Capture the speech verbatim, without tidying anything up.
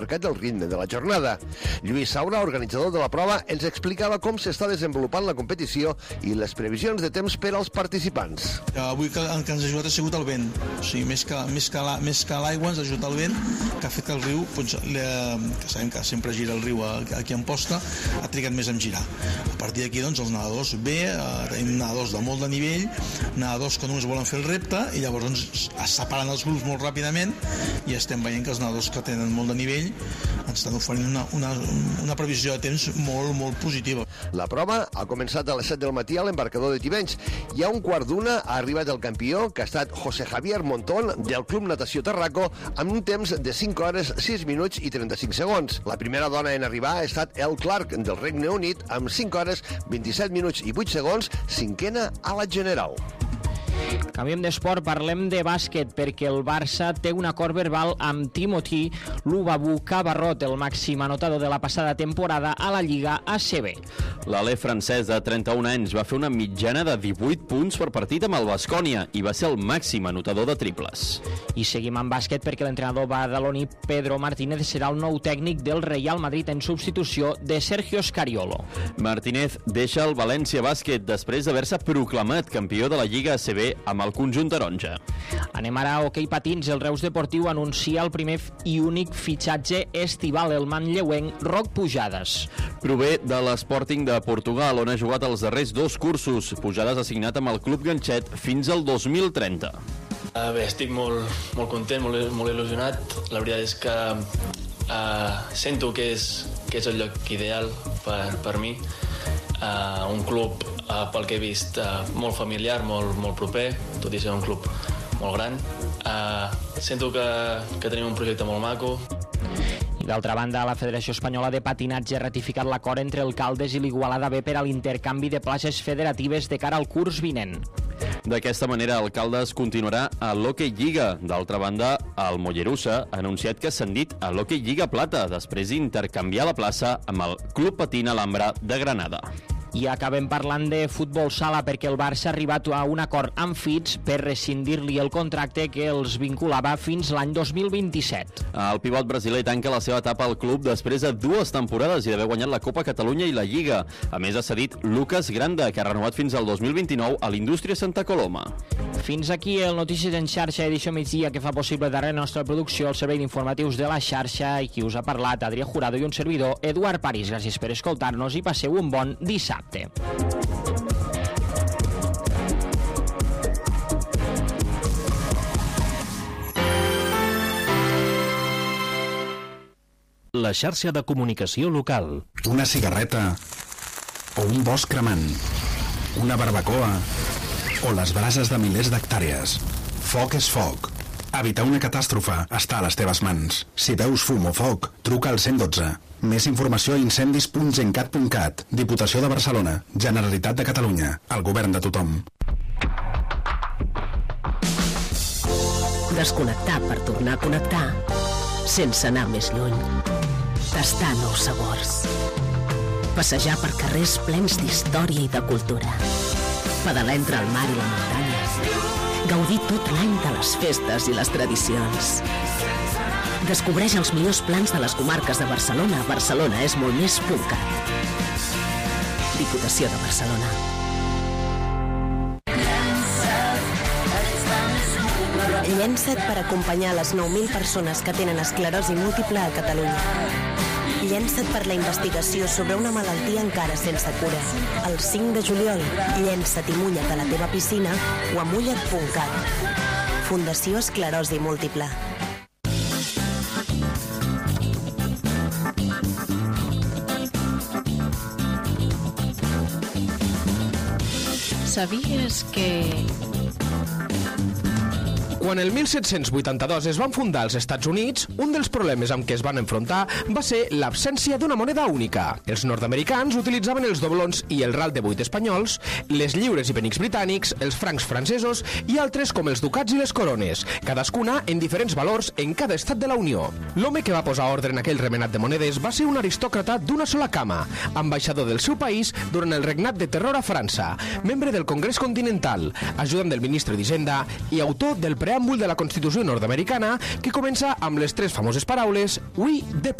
marcat el ritme de la jornada. Lluís Saura, organitzador de la prova, ens explicava com s'està desenvolupant la competició i les previsions de temps per als participants. Avui que, el que ens ha ajudat ha sigut el vent, o sigui, més que, més que, la, més que l'aigua ens ha ajudat el vent, que ha fet que el riu, doncs, le, que sabem que sempre gira el riu aquí en posta, ha trigat més en girar. A partir d'aquí, doncs, els nedadors bé, eh, tenim nedadors de molt de nivell, nedadors que només volen fer el repte, i llavors doncs, es separen els grups molt ràpidament i estem veient que els nedadors que tenen molt de nivell ens estan oferint una, una, una previsió de temps molt, molt positiva. La prova ha començat a les set del matí a l'embarcador de Tivenys i a un quart d'una ha arribat el campió, que ha estat José Javier Montón, del Club Natació Tarraco, amb un temps de cinc hores, sis minuts i trenta-cinc segons. La primera dona en arribar ha estat Elle Clark, del Regne Unit, amb cinc hores, vint-i-set minuts i vuit segons, cinquena a la general. Canviem d'esport, parlem de bàsquet, perquè el Barça té un acord verbal amb Timothy Lubavu Cabarrot, el màxim anotador de la passada temporada a la Lliga A C B. L'alè francès de trenta-un anys va fer una mitjana de divuit punts per partit amb el Baskonia i va ser el màxim anotador de triples. I seguim amb bàsquet perquè l'entrenador badaloní Pedro Martínez serà el nou tècnic del Real Madrid en substitució de Sergio Scariolo. Martínez deixa el València Bàsquet després d'haver-se proclamat campió de la Lliga A C B amb el conjunt taronja. Anem ara a hoquei patins. El Reus Deportiu anuncia el primer i únic fitxatge estival, el manlleuenc Roc Pujades. Prové de l'Sporting de Portugal, on ha jugat els darrers dos cursos. Pujades ha signat amb el Club Ganxet fins al dos mil trenta. Uh, bé, estic molt, molt content, molt, molt il·lusionat. La veritat és que uh, sento que és, que és el lloc ideal per, per mi. Uh, un club, uh, pel que he vist, uh, molt familiar, molt, molt proper, tot i ser un club molt gran. Uh, sento que, que tenim un projecte molt maco. I d'altra banda, la Federació Espanyola de Patinatge ha ratificat l'acord entre el Caldes i l'Igualada B per a l'intercanvi de places federatives de cara al curs vinent. D'aquesta manera, el Caldes continuarà a l'Hockey Lliga. D'altra banda, el Mollerussa ha anunciat que s'ha ascendit a l'Hockey Lliga Plata després d'intercanviar la plaça amb el Club Patín Alhambra de Granada. I acabem parlant de futbol sala perquè el Barça ha arribat a un acord amb Fitch per rescindir-li el contracte que els vinculava fins l'any dos mil vint-i-set. El pivot brasiler tanca la seva etapa al club després de dues temporades i d'haver guanyat la Copa Catalunya i la Lliga. A més, ha cedit Lucas Granda, que ha renovat fins al dos mil vint-i-nou a l'Indústria Santa Coloma. Fins aquí el Notícies en xarxa, edició migdia, que fa possible darrere la nostra producció el servei d'informatius de la xarxa, i qui us ha parlat, Adrià Jurado, i un servidor, Eduard París. Gràcies per escoltar-nos i passeu un bon dissabte. La xarxa de comunicació local. Una cigarreta o un bosc cremant, una barbacoa o les brases de milers d'hectàrees. Foc és foc. Evitar una catàstrofe està a les teves mans. Si veus fum o foc, truca al cent i dotze. Més informació a incendis punt gencat punt cat. Diputació de Barcelona. Generalitat de Catalunya. El govern de tothom. Desconnectar per tornar a connectar. Sense anar més lluny. Tastar nous sabors. Passejar per carrers plens d'història i de cultura. Pedalar entre el mar i la muntanya. Gaudir tot l'any de les festes i les tradicions. Descobreix els millors plans de les comarques de Barcelona. Barcelona és molt més punt cat. Diputació de Barcelona. Llença't per acompanyar les nou mil persones que tenen esclerosi múltiple a Catalunya. Llença't per la investigació sobre una malaltia encara sense cura. El cinc de juliol, llença't i mulla't a la teva piscina o a mulla't punt cat. Fundació Esclerosi Múltiple. Sabies que... Quan el mil set-cents vuitanta-dos es van fundar els Estats Units, un dels problemes amb què es van enfrontar va ser l'absència d'una moneda única. Els nord-americans utilitzaven els doblons i el ral de vuit espanyols, les lliures i penics britànics, els francs francesos i altres com els ducats i les corones, cadascuna en diferents valors en cada estat de la Unió. L'home que va posar ordre en aquell remenat de monedes va ser un aristòcrata d'una sola cama, ambaixador del seu país durant el regnat de terror a França, membre del Congrés Continental, ajudant del ministre d'Hisenda i autor del preàmbul preàmbul de la Constitució nord-americana que comença amb les tres famoses paraules We the